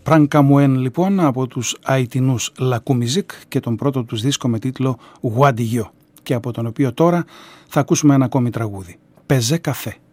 Πραγκαμουέν λοιπόν από τους Αιτινούς Λακούμιζικ και τον πρώτο τους δίσκο με τίτλο Γουαντιγιό, και από τον οποίο τώρα θα ακούσουμε ένα ακόμη τραγούδι, Πεζέ Καφέ.